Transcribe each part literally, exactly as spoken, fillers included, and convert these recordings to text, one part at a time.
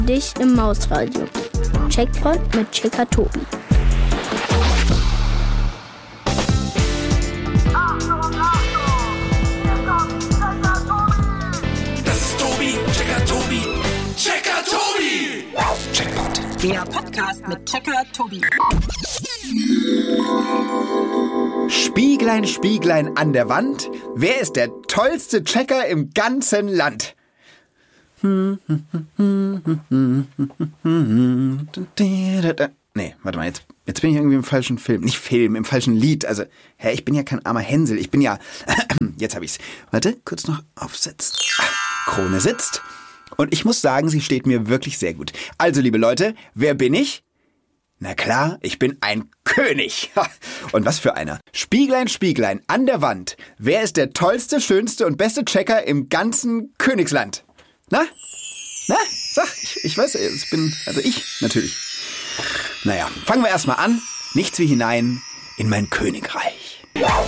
dich im Mausradio. Checkpoint mit Checker Tobi. Das ist Tobi, Checker Tobi, Checker Tobi! Checkpoint. Der Podcast mit Checker Tobi. Spieglein, Spieglein an der Wand, wer ist der tollste Checker im ganzen Land? Nee, warte mal, jetzt, jetzt bin ich irgendwie im falschen Film. Nicht Film, im falschen Lied. Also, hä, ich bin ja kein armer Hänsel. Ich bin ja... Jetzt habe ich's. Warte, kurz noch aufsetzen. Krone sitzt. Und ich muss sagen, sie steht mir wirklich sehr gut. Also, liebe Leute, wer bin ich? Na klar, ich bin ein König. Und was für einer. Spieglein, Spieglein an der Wand. Wer ist der tollste, schönste und beste Checker im ganzen Königsland? Na? Na? Sag, ich, ich weiß, ich bin, also ich natürlich. Naja, fangen wir erstmal an. Nichts wie hinein in mein Königreich.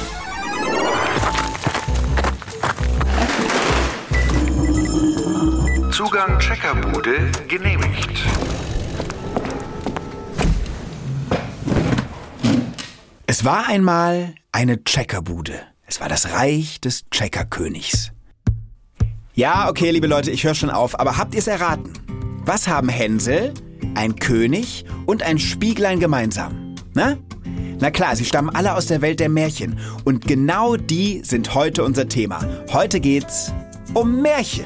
Zugang Checkerbude genehmigt. Es war einmal eine Checkerbude. Es war das Reich des Checkerkönigs. Ja, okay, liebe Leute, ich höre schon auf, aber habt ihr es erraten? Was haben Hänsel, ein König und ein Spieglein gemeinsam? Na? Na klar, sie stammen alle aus der Welt der Märchen. Und genau die sind heute unser Thema. Heute geht's um Märchen.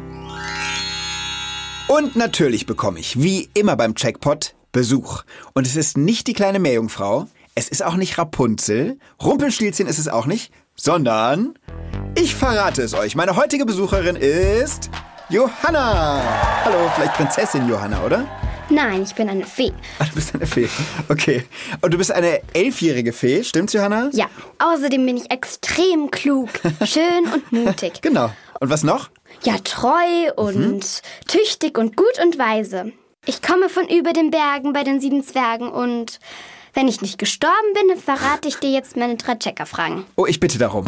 Und natürlich bekomme ich, wie immer beim Checkpot, Besuch. Und es ist nicht die kleine Meerjungfrau, es ist auch nicht Rapunzel, Rumpelstilzchen ist es auch nicht, sondern... Ich verrate es euch. Meine heutige Besucherin ist Johanna. Hallo, vielleicht Prinzessin Johanna, oder? Nein, ich bin eine Fee. Ah, du bist eine Fee. Okay. Und du bist eine elfjährige Fee, stimmt's, Johanna? Ja, außerdem bin ich extrem klug, schön und mutig. Genau. Und was noch? Ja, treu und mhm. tüchtig und gut und weise. Ich komme von über den Bergen bei den sieben Zwergen und wenn ich nicht gestorben bin, verrate ich dir jetzt meine drei Checker-Fragen. Oh, ich bitte darum.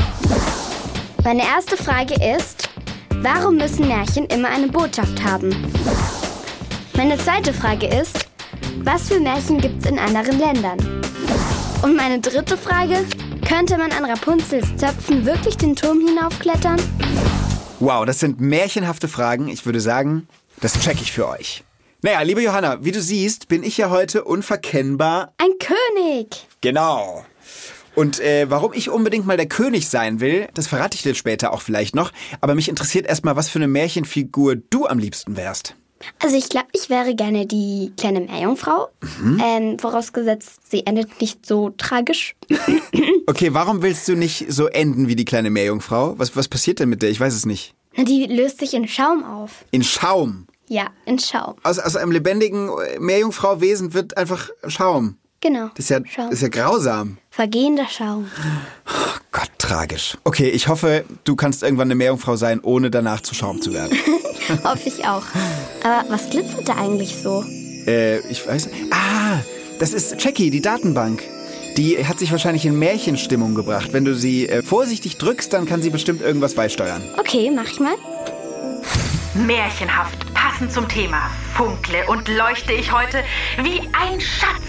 Meine erste Frage ist, warum müssen Märchen immer eine Botschaft haben? Meine zweite Frage ist, was für Märchen gibt's in anderen Ländern? Und meine dritte Frage, könnte man an Rapunzels Zöpfen wirklich den Turm hinaufklettern? Wow, das sind märchenhafte Fragen. Ich würde sagen, das check ich für euch. Naja, liebe Johanna, wie du siehst, bin ich ja heute unverkennbar... Ein König! Genau. Und äh, warum ich unbedingt mal der König sein will, das verrate ich dir später auch vielleicht noch. Aber mich interessiert erstmal, was für eine Märchenfigur du am liebsten wärst. Also ich glaube, ich wäre gerne die kleine Meerjungfrau. Mhm. Ähm, vorausgesetzt, sie endet nicht so tragisch. Okay, warum willst du nicht so enden wie die kleine Meerjungfrau? Was, was passiert denn mit der? Ich weiß es nicht. Na, die löst sich in Schaum auf. In Schaum? Ja, in Schaum. Aus, aus einem lebendigen Meerjungfrau-Wesen wird einfach Schaum. Genau. Das ist ja, Schaum. das ist ja grausam. Vergehender Schaum. Oh Gott, tragisch. Okay, ich hoffe, du kannst irgendwann eine Meerjungfrau sein, ohne danach zu Schaum zu werden. Hoffe ich auch. Aber was glitzert da eigentlich so? Äh, ich weiß nicht. Ah, das ist Checky, die Datenbank. Die hat sich wahrscheinlich in Märchenstimmung gebracht. Wenn du sie äh, vorsichtig drückst, dann kann sie bestimmt irgendwas beisteuern. Okay, mach ich mal. Märchenhaft, passend zum Thema, funkle und leuchte ich heute wie ein Schatz.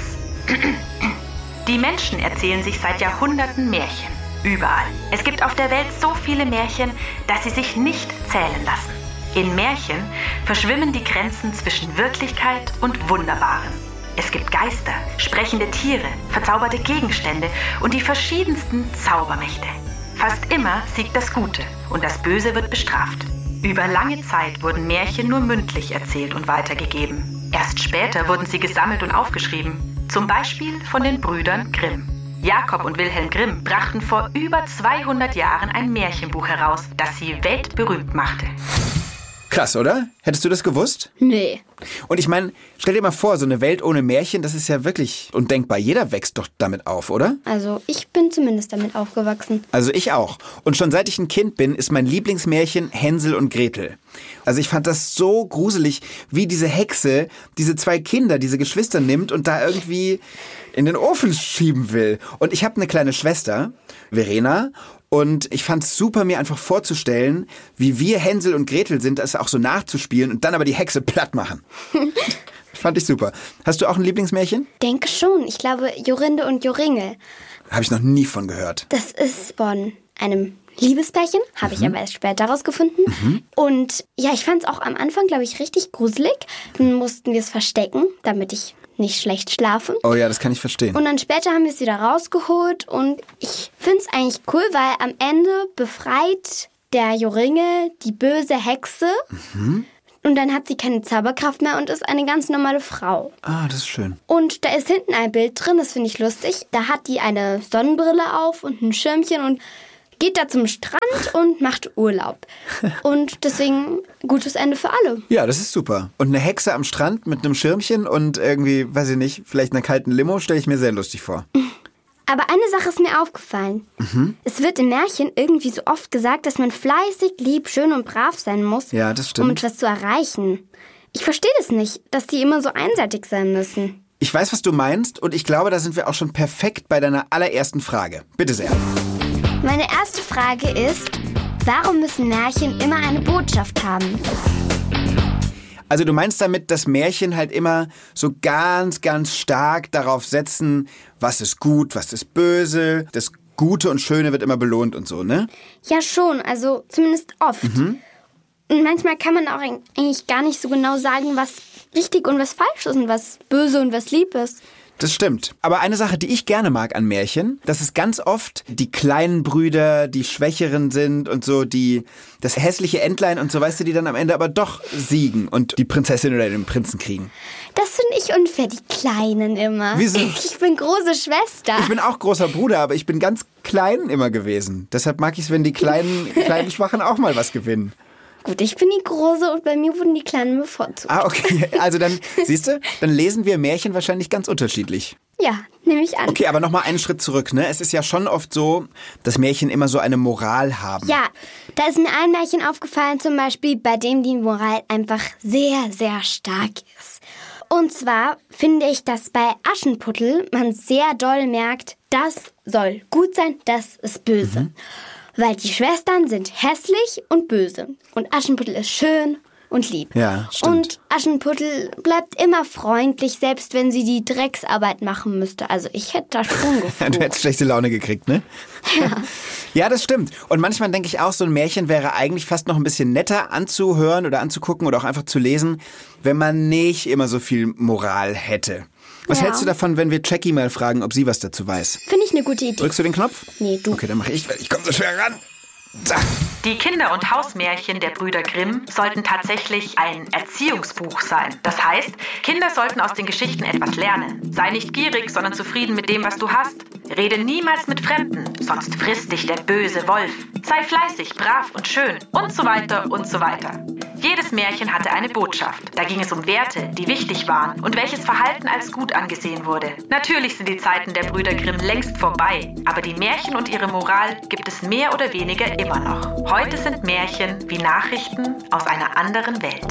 Die Menschen erzählen sich seit Jahrhunderten Märchen. Überall. Es gibt auf der Welt so viele Märchen, dass sie sich nicht zählen lassen. In Märchen verschwimmen die Grenzen zwischen Wirklichkeit und Wunderbaren. Es gibt Geister, sprechende Tiere, verzauberte Gegenstände und die verschiedensten Zaubermächte. Fast immer siegt das Gute und das Böse wird bestraft. Über lange Zeit wurden Märchen nur mündlich erzählt und weitergegeben. Erst später wurden sie gesammelt und aufgeschrieben. Zum Beispiel von den Brüdern Grimm. Jakob und Wilhelm Grimm brachten vor über zweihundert Jahren ein Märchenbuch heraus, das sie weltberühmt machte. Krass, oder? Hättest du das gewusst? Nee. Und ich meine, stell dir mal vor, so eine Welt ohne Märchen, das ist ja wirklich undenkbar. Jeder wächst doch damit auf, oder? Also ich bin zumindest damit aufgewachsen. Also ich auch. Und schon seit ich ein Kind bin, ist mein Lieblingsmärchen Hänsel und Gretel. Also ich fand das so gruselig, wie diese Hexe diese zwei Kinder, diese Geschwister nimmt und da irgendwie in den Ofen schieben will. Und ich habe eine kleine Schwester, Verena, und ich fand es super, mir einfach vorzustellen, wie wir Hänsel und Gretel sind, das auch so nachzuspielen und dann aber die Hexe platt machen. Fand ich super. Hast du auch ein Lieblingsmärchen? Denke schon. Ich glaube, Jorinde und Joringel. Habe ich noch nie von gehört. Das ist von einem Liebespärchen, habe mhm. ich aber erst später rausgefunden. Mhm. Und ja, ich fand es auch am Anfang, glaube ich, richtig gruselig. Dann mussten wir es verstecken, damit ich nicht schlecht schlafe. Oh ja, das kann ich verstehen. Und dann später haben wir es wieder rausgeholt und ich finde es eigentlich cool, weil am Ende befreit der Joringel die böse Hexe mhm. und dann hat sie keine Zauberkraft mehr und ist eine ganz normale Frau. Ah, das ist schön. Und da ist hinten ein Bild drin, das finde ich lustig. Da hat die eine Sonnenbrille auf und ein Schirmchen und geht da zum Strand und macht Urlaub. Und deswegen gutes Ende für alle. Ja, das ist super. Und eine Hexe am Strand mit einem Schirmchen und irgendwie, weiß ich nicht, vielleicht einer kalten Limo, stelle ich mir sehr lustig vor. Aber eine Sache ist mir aufgefallen. Mhm. Es wird im Märchen irgendwie so oft gesagt, dass man fleißig, lieb, schön und brav sein muss, ja, das stimmt. um etwas zu erreichen. Ich verstehe das nicht, dass die immer so einseitig sein müssen. Ich weiß, was du meinst und ich glaube, da sind wir auch schon perfekt bei deiner allerersten Frage. Bitte sehr. Meine erste Frage ist, warum müssen Märchen immer eine Botschaft haben? Also du meinst damit, dass Märchen halt immer so ganz, ganz stark darauf setzen, was ist gut, was ist böse, das Gute und Schöne wird immer belohnt und so, ne? Ja schon, also zumindest oft. Mhm. Und manchmal kann man auch eigentlich gar nicht so genau sagen, was richtig und was falsch ist und was böse und was lieb ist. Das stimmt. Aber eine Sache, die ich gerne mag an Märchen, dass es ganz oft die kleinen Brüder, die Schwächeren sind und so, die das hässliche Entlein und so, weißt du, die dann am Ende aber doch siegen und die Prinzessin oder den Prinzen kriegen. Das finde ich unfair, die Kleinen immer. Wieso? Ich bin große Schwester. Ich bin auch großer Bruder, aber ich bin ganz klein immer gewesen. Deshalb mag ich es, wenn die kleinen, kleinen Schwachen auch mal was gewinnen. Gut, ich bin die Große und bei mir wurden die Kleinen bevorzugt. Ah, okay. Also dann, siehst du, dann lesen wir Märchen wahrscheinlich ganz unterschiedlich. Ja, nehme ich an. Okay, aber nochmal einen Schritt zurück, ne? Es ist ja schon oft so, dass Märchen immer so eine Moral haben. Ja, da ist mir ein Märchen aufgefallen, zum Beispiel, bei dem die Moral einfach sehr, sehr stark ist. Und zwar finde ich, dass bei Aschenputtel man sehr doll merkt, das soll gut sein, das ist böse. Mhm. Weil die Schwestern sind hässlich und böse. Und Aschenputtel ist schön und lieb. Ja, stimmt. Und Aschenputtel bleibt immer freundlich, selbst wenn sie die Drecksarbeit machen müsste. Also ich hätte da schon geflucht. Du hättest schlechte Laune gekriegt, ne? Ja. Ja, das stimmt. Und manchmal denke ich auch, so ein Märchen wäre eigentlich fast noch ein bisschen netter anzuhören oder anzugucken oder auch einfach zu lesen, wenn man nicht immer so viel Moral hätte. Was ja. hältst du davon, wenn wir Jackie mal fragen, ob sie was dazu weiß? Finde ich eine gute Idee. Drückst du den Knopf? Nee, du. Okay, dann mache ich, weil ich komme so schwer ran. Da. Die Kinder- und Hausmärchen der Brüder Grimm sollten tatsächlich ein Erziehungsbuch sein. Das heißt, Kinder sollten aus den Geschichten etwas lernen. Sei nicht gierig, sondern zufrieden mit dem, was du hast. Rede niemals mit Fremden, sonst frisst dich der böse Wolf. Sei fleißig, brav und schön und so weiter und so weiter. Jedes Märchen hatte eine Botschaft. Da ging es um Werte, die wichtig waren und welches Verhalten als gut angesehen wurde. Natürlich sind die Zeiten der Brüder Grimm längst vorbei, aber die Märchen und ihre Moral gibt es mehr oder weniger immer noch. Heute sind Märchen wie Nachrichten aus einer anderen Welt.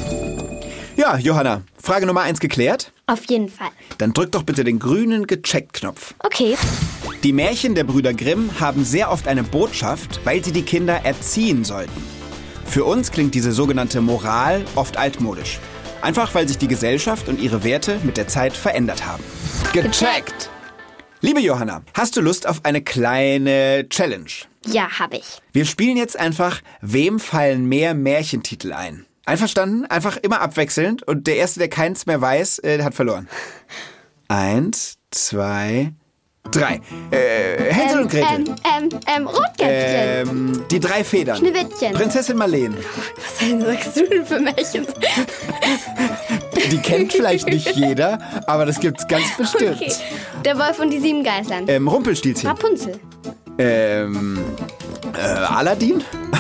Ja, Johanna, Frage Nummer eins geklärt? Auf jeden Fall. Dann drück doch bitte den grünen Gecheckt-Knopf. Okay. Die Märchen der Brüder Grimm haben sehr oft eine Botschaft, weil sie die Kinder erziehen sollten. Für uns klingt diese sogenannte Moral oft altmodisch. Einfach weil sich die Gesellschaft und ihre Werte mit der Zeit verändert haben. Gecheckt! Liebe Johanna, hast du Lust auf eine kleine Challenge? Ja, habe ich. Wir spielen jetzt einfach, wem fallen mehr Märchentitel ein? Einverstanden? Einfach immer abwechselnd und der Erste, der keins mehr weiß, äh, hat verloren. Eins, zwei, drei. Äh, Hänsel ähm, und Gretel. Ähm, ähm, ähm, Rotkäppchen. Ähm, die drei Federn. Schneewittchen. Prinzessin Marleen. Was sagst du denn für Märchen? Die kennt vielleicht nicht jeder, aber das gibt's ganz bestimmt. Okay. Der Wolf und die sieben Geißlein. Ähm, Rumpelstilzchen. Rapunzel. Ähm, äh, Aladdin?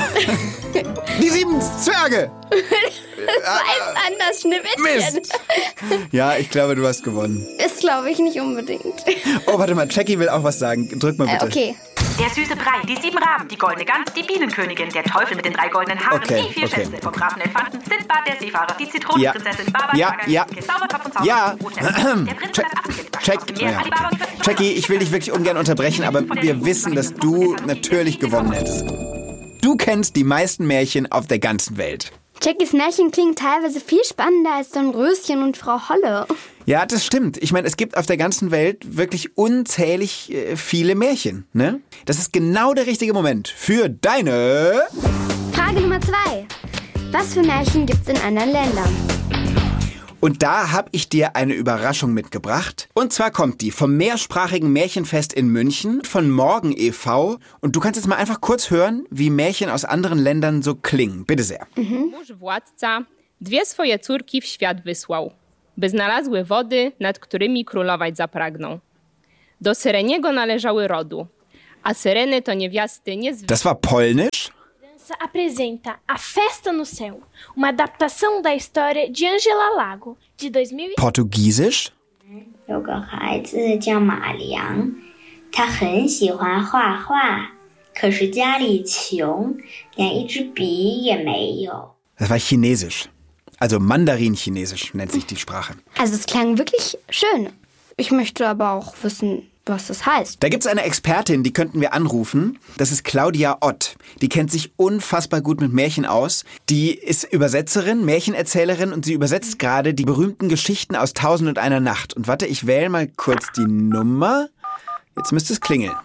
Die sieben Zwerge! Das heißt anders, Schneewittchen. Mist! Ja, ich glaube, du hast gewonnen. Ist, glaube ich, nicht unbedingt. Oh, warte mal, Jackie will auch was sagen. Drück mal bitte. Äh, okay. Der süße Brei, die sieben Raben, die goldene Gans, die Bienenkönigin, der Teufel mit den drei goldenen Haaren, Okay, die vier okay. Schätze, vom braven Elefanten, Sindbad, der Seefahrer, die Zitronenprinzessin, Baba, Ja, ja. Zaubertopf und Zauber, Ja. der Prinz, Check, das Apfelkind, check. aus dem Meer, Ja, Alibaba okay. und die Jackie, ich will dich wirklich ungern unterbrechen, aber wir wissen, dass du natürlich gewonnen hättest. Du kennst die meisten Märchen auf der ganzen Welt. Jackys Märchen klingen teilweise viel spannender als Dornröschen und Frau Holle. Ja, das stimmt. Ich meine, es gibt auf der ganzen Welt wirklich unzählig äh, viele Märchen, ne? Das ist genau der richtige Moment für deine... Frage Nummer zwei. Was für Märchen gibt's in anderen Ländern? Und da habe ich dir eine Überraschung mitgebracht. Und zwar kommt die vom mehrsprachigen Märchenfest in München von Morgen e V Und du kannst jetzt mal einfach kurz hören, wie Märchen aus anderen Ländern so klingen. Bitte sehr. Mhm. Mąż władca dwie swoje córki w świat wysłał, by znalazły wody, nad którymi królować zapragną. Do Syreniego należały rodu, a Syreny to niewiasty niezwykłe. Das war polnisch? Apresenta A Festa no Céu, uma adaptação da história de Angela Lago, de dois mil e... Portugiesisch? 有个孩子叫马良，他很喜欢画画，可是家里穷，连一支笔也没有。 Das war Chinesisch. Also Mandarin-Chinesisch nennt sich die Sprache. Also es klang wirklich schön. Ich möchte aber auch wissen, was das heißt. Da gibt's eine Expertin, die könnten wir anrufen. Das ist Claudia Ott. Die kennt sich unfassbar gut mit Märchen aus. Die ist Übersetzerin, Märchenerzählerin und sie übersetzt gerade die berühmten Geschichten aus Tausend und einer Nacht. Und warte, ich wähle mal kurz die Nummer. Jetzt müsste es klingeln.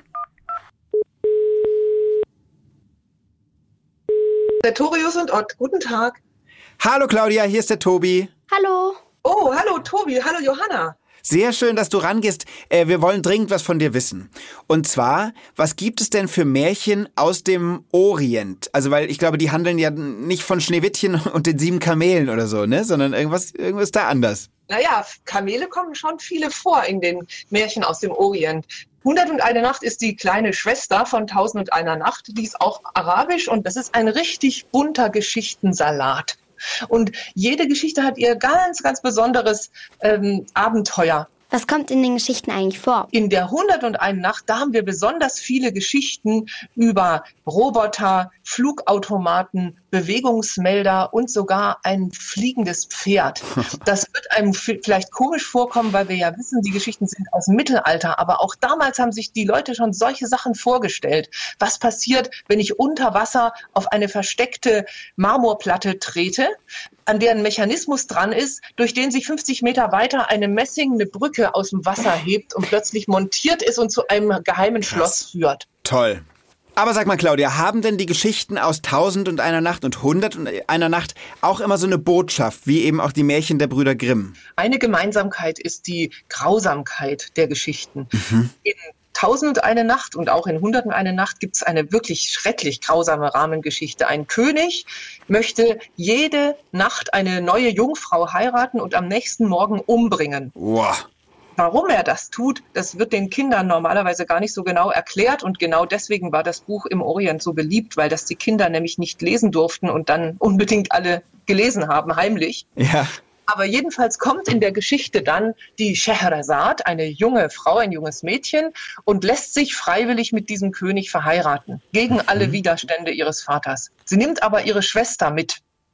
Sartorius und Ott, guten Tag. Hallo Claudia, hier ist der Tobi. Hallo. Oh, hallo Tobi, hallo Johanna. Sehr schön, dass du rangehst. Äh, wir wollen dringend was von dir wissen. Und zwar, was gibt es denn für Märchen aus dem Orient? Also, weil ich glaube, die handeln ja nicht von Schneewittchen und den sieben Kamelen oder so, ne? Sondern irgendwas, irgendwas da anders. Naja, Kamele kommen schon viele vor in den Märchen aus dem Orient. Hundert und eine Nacht ist die kleine Schwester von Tausend und einer Nacht. Die ist auch arabisch und das ist ein richtig bunter Geschichtensalat. Und jede Geschichte hat ihr ganz, ganz besonderes ähm, Abenteuer. Was kommt in den Geschichten eigentlich vor? In der Hundert und eine Nacht, da haben wir besonders viele Geschichten über Roboter, Flugautomaten, Bewegungsmelder und sogar ein fliegendes Pferd. Das wird einem vielleicht komisch vorkommen, weil wir ja wissen, die Geschichten sind aus dem Mittelalter. Aber auch damals haben sich die Leute schon solche Sachen vorgestellt. Was passiert, wenn ich unter Wasser auf eine versteckte Marmorplatte trete, an deren Mechanismus dran ist, durch den sich fünfzig Meter weiter eine messingene Brücke aus dem Wasser hebt und plötzlich montiert ist und zu einem geheimen Krass. Schloss führt. Toll. Aber sag mal, Claudia, haben denn die Geschichten aus Tausend und einer Nacht und Hundert und einer Nacht auch immer so eine Botschaft, wie eben auch die Märchen der Brüder Grimm? Eine Gemeinsamkeit ist die Grausamkeit der Geschichten. Mhm. In Tausend und eine Nacht und auch in Hundert und eine Nacht gibt es eine wirklich schrecklich grausame Rahmengeschichte. Ein König möchte jede Nacht eine neue Jungfrau heiraten und am nächsten Morgen umbringen. Wow. Warum er das tut, das wird den Kindern normalerweise gar nicht so genau erklärt. Und genau deswegen war das Buch im Orient so beliebt, weil das die Kinder nämlich nicht lesen durften und dann unbedingt alle gelesen haben, heimlich. Ja. Aber jedenfalls kommt in der Geschichte dann die Scheherazade, eine junge Frau, ein junges Mädchen, und lässt sich freiwillig mit diesem König verheiraten, gegen mhm. alle Widerstände ihres Vaters. Sie nimmt aber ihre Schwester mit.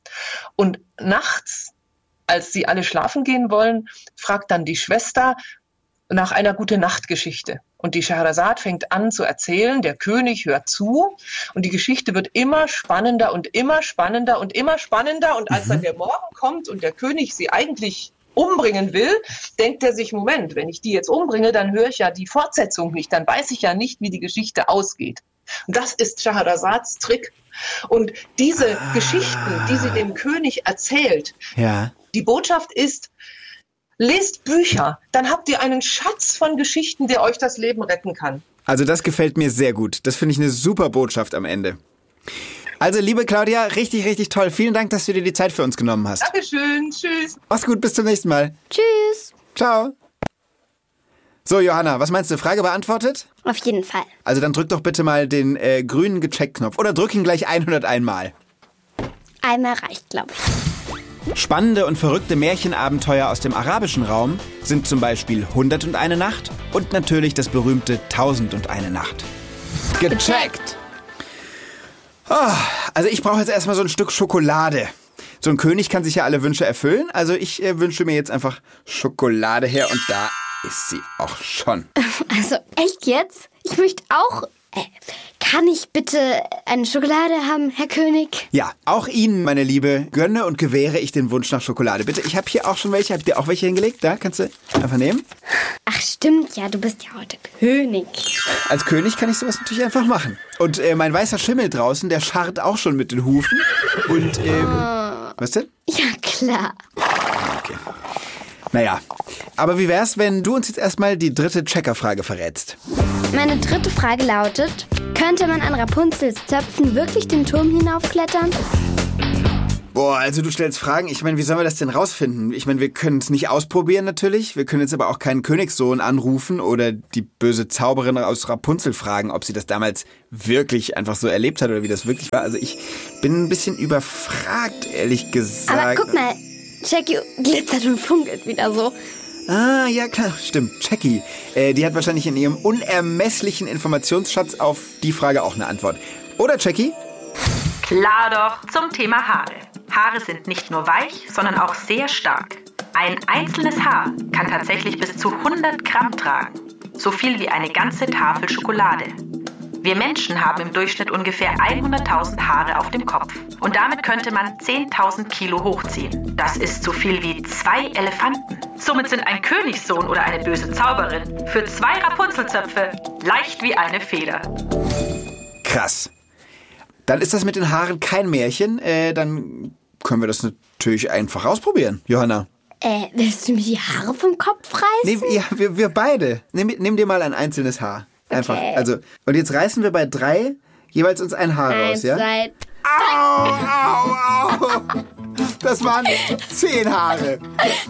Und nachts, als sie alle schlafen gehen wollen, fragt dann die Schwester nach einer Gute-Nacht-Geschichte. Und die Scheherazade fängt an zu erzählen, der König hört zu und die Geschichte wird immer spannender und immer spannender und immer spannender. Und als mhm. dann der Morgen kommt und der König sie eigentlich umbringen will, denkt er sich, Moment, wenn ich die jetzt umbringe, dann höre ich ja die Fortsetzung nicht, dann weiß ich ja nicht, wie die Geschichte ausgeht. Und das ist Scheherazades Trick. Und diese ah. Geschichten, die sie dem König erzählt, ja. die Botschaft ist, lest Bücher, dann habt ihr einen Schatz von Geschichten, der euch das Leben retten kann. Also das gefällt mir sehr gut. Das finde ich eine super Botschaft am Ende. Also liebe Claudia, richtig, richtig toll. Vielen Dank, dass du dir die Zeit für uns genommen hast. Dankeschön, tschüss. Mach's gut, bis zum nächsten Mal. Tschüss. Ciao. So, Johanna, was meinst du? Frage beantwortet? Auf jeden Fall. Also dann drück doch bitte mal den äh, grünen Gecheckt-Knopf oder drück ihn gleich hunderteins Mal. Einmal reicht, glaube ich. Spannende und verrückte Märchenabenteuer aus dem arabischen Raum sind zum Beispiel Hundert und eine Nacht und natürlich das berühmte Tausend und eine Nacht. Gecheckt! Oh, also ich brauche jetzt erstmal so ein Stück Schokolade. So ein König kann sich ja alle Wünsche erfüllen, also ich äh, wünsche mir jetzt einfach Schokolade her und da ist sie auch schon. Also echt jetzt? Ich möchte auch... Äh, Kann ich bitte eine Schokolade haben, Herr König? Ja, auch Ihnen, meine Liebe, gönne und gewähre ich den Wunsch nach Schokolade. Bitte, ich habe hier auch schon welche. Hab dir auch welche hingelegt? Da, kannst du einfach nehmen. Ach stimmt, ja, du bist ja heute König. Als König kann ich sowas natürlich einfach machen. Und äh, mein weißer Schimmel draußen, der scharrt auch schon mit den Hufen. Und, ähm, oh. Was denn? Ja, klar. Okay. Naja, aber wie wär's, wenn du uns jetzt erstmal die dritte Checkerfrage verrätst? Meine dritte Frage lautet, könnte man an Rapunzels Zöpfen wirklich den Turm hinaufklettern? Boah, also du stellst Fragen. Ich meine, wie sollen wir das denn rausfinden? Ich meine, wir können es nicht ausprobieren natürlich. Wir können jetzt aber auch keinen Königssohn anrufen oder die böse Zauberin aus Rapunzel fragen, ob sie das damals wirklich einfach so erlebt hat oder wie das wirklich war. Also ich bin ein bisschen überfragt, ehrlich gesagt. Aber guck mal, Jackie glitzert und funkelt wieder so. Ah, ja klar, stimmt. Jackie, äh, die hat wahrscheinlich in ihrem unermesslichen Informationsschatz auf die Frage auch eine Antwort. Oder, Jackie? Klar doch, zum Thema Haare. Haare sind nicht nur weich, sondern auch sehr stark. Ein einzelnes Haar kann tatsächlich bis zu hundert Gramm tragen. So viel wie eine ganze Tafel Schokolade. Wir Menschen haben im Durchschnitt ungefähr hunderttausend Haare auf dem Kopf. Und damit könnte man zehntausend Kilo hochziehen. Das ist so viel wie zwei Elefanten. Somit sind ein Königssohn oder eine böse Zauberin für zwei Rapunzelzöpfe leicht wie eine Feder. Krass. Dann ist das mit den Haaren kein Märchen. Äh, dann können wir das natürlich einfach ausprobieren, Johanna. Äh, willst du mir die Haare vom Kopf reißen? Nee, ja, wir, wir beide. Nimm, nimm dir mal ein einzelnes Haar. Einfach. Okay. Also, und jetzt reißen wir bei drei jeweils uns ein Haar Eins, raus, ja? zwei, Au, au, au. Das waren zehn Haare.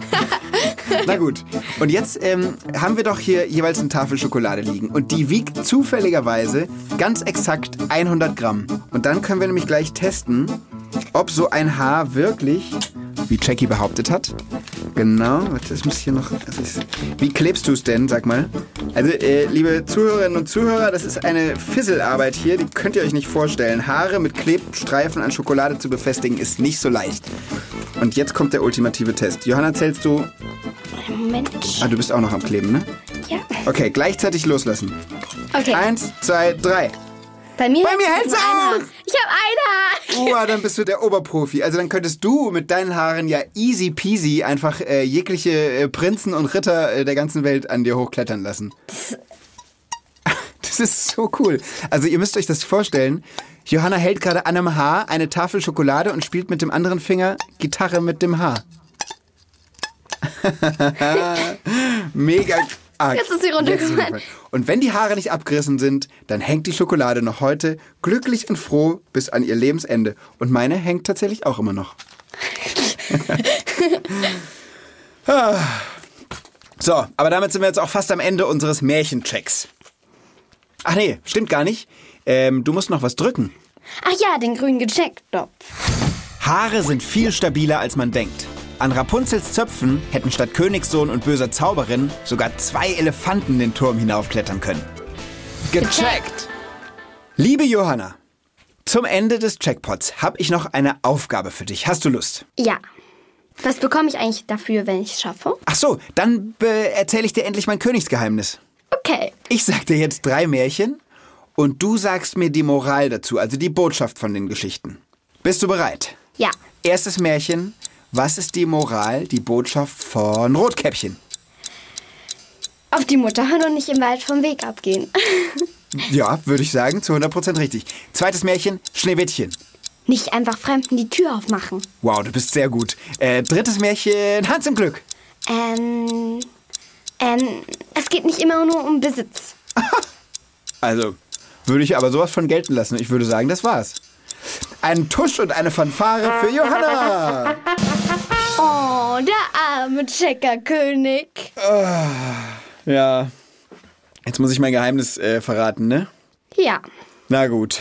Na gut. Und jetzt ähm, haben wir doch hier jeweils eine Tafel Schokolade liegen. Und die wiegt zufälligerweise ganz exakt hundert Gramm. Und dann können wir nämlich gleich testen, ob so ein Haar wirklich, wie Jackie behauptet hat. Genau, warte, das muss hier noch... Das ist, wie klebst du es denn, sag mal? Also, äh, liebe Zuhörerinnen und Zuhörer, das ist eine Fisselarbeit hier, die könnt ihr euch nicht vorstellen. Haare mit Klebstreifen an Schokolade zu befestigen, ist nicht so leicht. Und jetzt kommt der ultimative Test. Johanna, zählst du... Moment. Ah, du bist auch noch am Kleben, ne? Ja. Okay, gleichzeitig loslassen. Okay. Eins, zwei, drei. Bei mir, Bei mir hält's auch! Ich hab ein Haar! Oh, dann bist du der Oberprofi. Also dann könntest du mit deinen Haaren ja easy peasy einfach äh, jegliche äh, Prinzen und Ritter äh, der ganzen Welt an dir hochklettern lassen. Das, das ist so cool. Also ihr müsst euch das vorstellen. Johanna hält gerade an einem Haar eine Tafel Schokolade und spielt mit dem anderen Finger Gitarre mit dem Haar. Mega arg. Jetzt ist sie runtergefallen. Und wenn die Haare nicht abgerissen sind, dann hängt die Schokolade noch heute glücklich und froh bis an ihr Lebensende. Und meine hängt tatsächlich auch immer noch. So, aber damit sind wir jetzt auch fast am Ende unseres Märchenchecks. Ach nee, stimmt gar nicht. Ähm, du musst noch was drücken. Ach ja, den grünen Gecheckt-Knopf. Haare sind viel stabiler, als man denkt. An Rapunzels Zöpfen hätten statt Königssohn und böser Zauberin sogar zwei Elefanten den Turm hinaufklettern können. Gecheckt! Liebe Johanna, zum Ende des Checkpots habe ich noch eine Aufgabe für dich. Hast du Lust? Ja. Was bekomme ich eigentlich dafür, wenn ich es schaffe? Ach so, dann äh, erzähle ich dir endlich mein Königsgeheimnis. Okay. Ich sag dir jetzt drei Märchen und du sagst mir die Moral dazu, also die Botschaft von den Geschichten. Bist du bereit? Ja. Erstes Märchen. Was ist die Moral, die Botschaft von Rotkäppchen? Auf die Mutter hören und nicht im Wald vom Weg abgehen. Ja, würde ich sagen, zu hundert Prozent richtig. Zweites Märchen, Schneewittchen. Nicht einfach Fremden die Tür aufmachen. Wow, du bist sehr gut. Äh, drittes Märchen, Hans im Glück. Ähm, ähm, es geht nicht immer nur um Besitz. Also, würde ich aber sowas von gelten lassen. Ich würde sagen, das war's. Ein Tusch und eine Fanfare für Johanna. Oh, der arme Checkerkönig. Oh, ja. Jetzt muss ich mein Geheimnis äh, verraten, ne? Ja. Na gut.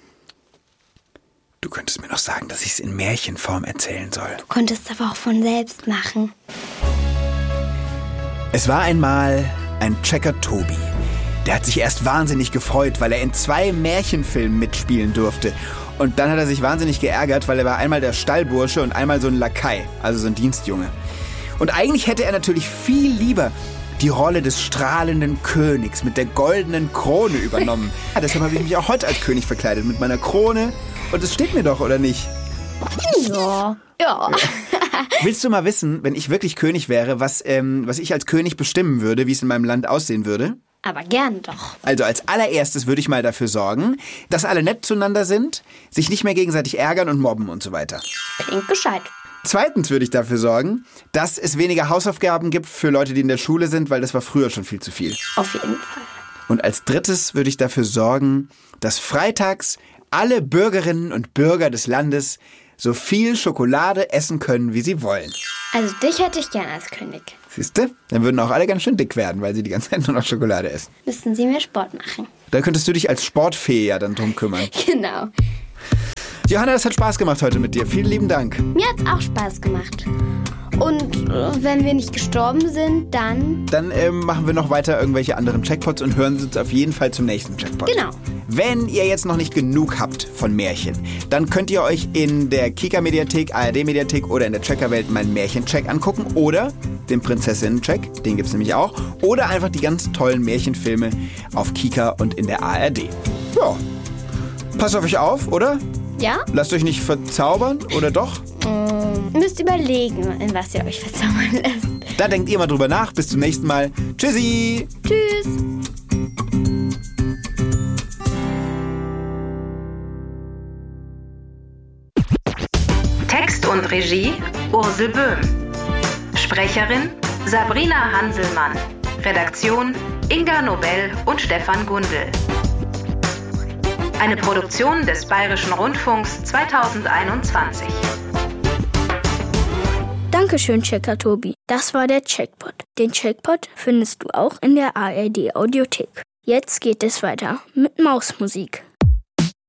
Du könntest mir noch sagen, dass ich es in Märchenform erzählen soll. Du konntest es aber auch von selbst machen. Es war einmal ein Checker Tobi. Der hat sich erst wahnsinnig gefreut, weil er in zwei Märchenfilmen mitspielen durfte. Und dann hat er sich wahnsinnig geärgert, weil er war einmal der Stallbursche und einmal so ein Lakai, also so ein Dienstjunge. Und eigentlich hätte er natürlich viel lieber die Rolle des strahlenden Königs mit der goldenen Krone übernommen. Ja, deshalb habe ich mich auch heute als König verkleidet mit meiner Krone. Und es steht mir doch, oder nicht? Ja. Ja. Willst du mal wissen, wenn ich wirklich König wäre, was, ähm, was ich als König bestimmen würde, wie es in meinem Land aussehen würde? Aber gern doch. Also als allererstes würde ich mal dafür sorgen, dass alle nett zueinander sind, sich nicht mehr gegenseitig ärgern und mobben und so weiter. Klingt gescheit. Zweitens würde ich dafür sorgen, dass es weniger Hausaufgaben gibt für Leute, die in der Schule sind, weil das war früher schon viel zu viel. Auf jeden Fall. Und als drittes würde ich dafür sorgen, dass freitags alle Bürgerinnen und Bürger des Landes so viel Schokolade essen können, wie sie wollen. Also dich hätte ich gern als König. Siehste? Dann würden auch alle ganz schön dick werden, weil sie die ganze Zeit nur noch Schokolade essen. Müssten sie mehr Sport machen. Da könntest du dich als Sportfee ja dann drum kümmern. Genau. Johanna, es hat Spaß gemacht heute mit dir. Vielen lieben Dank. Mir hat's auch Spaß gemacht. Und äh, wenn wir nicht gestorben sind, dann... Dann ähm, machen wir noch weiter irgendwelche anderen Checkpots und hören uns auf jeden Fall zum nächsten Checkpot. Genau. Wenn ihr jetzt noch nicht genug habt von Märchen, dann könnt ihr euch in der Kika-Mediathek, A R D-Mediathek oder in der Checkerwelt meinen Märchencheck angucken oder den Prinzessinnen-Check, den gibt's nämlich auch, oder einfach die ganz tollen Märchenfilme auf Kika und in der A R D. Ja, passt auf euch auf, oder? Ja? Lasst euch nicht verzaubern, oder doch? Mm, müsst überlegen, in was ihr euch verzaubern lässt. Da denkt ihr mal drüber nach. Bis zum nächsten Mal. Tschüssi! Tschüss! Text und Regie Ursel Böhm. Sprecherin Sabrina Hanselmann. Redaktion Inga Nobel und Stefan Gundel. Eine Produktion des Bayerischen Rundfunks zweitausendeinundzwanzig. Dankeschön, Checker Tobi. Das war der Checkpot. Den Checkpot findest du auch in der A R D Audiothek. Jetzt geht es weiter mit Mausmusik.